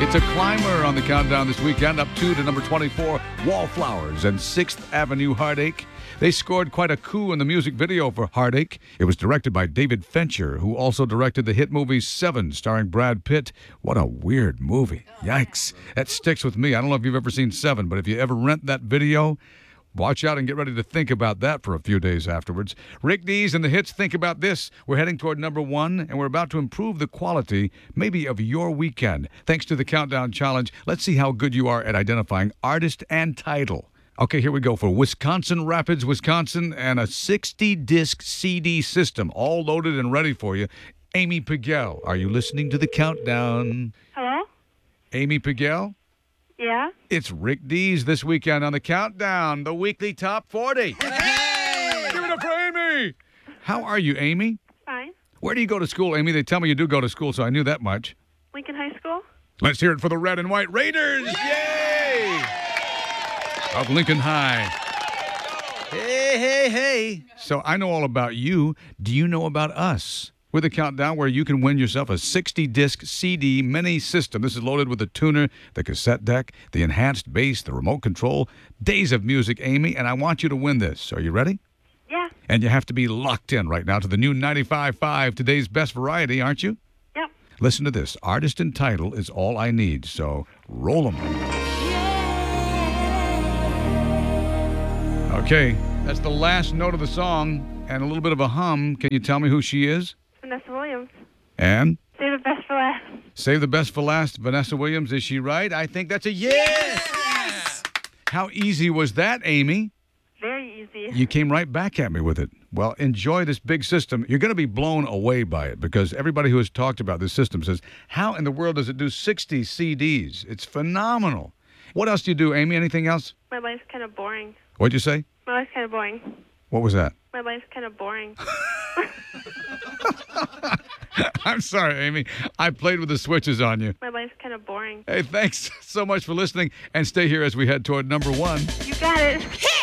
It's a climber on the countdown this weekend, up 2 to number 24, Wallflowers and 6th Avenue Heartache. They scored quite a coup in the music video for Heartache. It was directed by David Fincher, who also directed the hit movie Seven, starring Brad Pitt. What a weird movie. Yikes. That sticks with me. I don't know if you've ever seen Seven, but if you ever rent that video, watch out and get ready to think about that for a few days afterwards. Rick Dees and the hits, think about this. We're heading toward number 1, and we're about to improve the quality, maybe, of your weekend. Thanks to the Countdown Challenge, let's see how good you are at identifying artist and title. Okay, here we go for Wisconsin Rapids, Wisconsin, and a 60-disc CD system, all loaded and ready for you. Amy Piguel, are you listening to the Countdown? Hello? Amy Piguel? Yeah? It's Rick Dees this weekend on the Countdown, the weekly top 40. Hey! Give it up for Amy! How are you, Amy? Fine. Where do you go to school, Amy? They tell me you do go to school, so I knew that much. Lincoln High School? Let's hear it for the Red and White Raiders! Yay! Of Lincoln High. Hey, hey, hey. So I know all about you. Do you know about us? With the Countdown, where you can win yourself a 60-disc CD mini system. This is loaded with the tuner, the cassette deck, the enhanced bass, the remote control, days of music, Amy, and I want you to win this. Are you ready? Yeah. And you have to be locked in right now to the new 95.5, today's best variety, aren't you? Yep. Listen to this. Artist and title is all I need, so roll 'em. Okay, that's the last note of the song and a little bit of a hum. Can you tell me who she is? Vanessa Williams. And? Save the best for last. Save the best for last. Vanessa Williams, is she right? I think that's a yes! Yes! How easy was that, Amy? Very easy. You came right back at me with it. Well, enjoy this big system. You're going to be blown away by it because everybody who has talked about this system says, how in the world does it do 60 CDs? It's phenomenal. What else do you do, Amy? Anything else? My life's kind of boring. What'd you say? My life's kind of boring. What was that? My life's kind of boring. I'm sorry, Amy. I played with the switches on you. My life's kind of boring. Hey, thanks so much for listening, and stay here as we head toward number 1. You got it.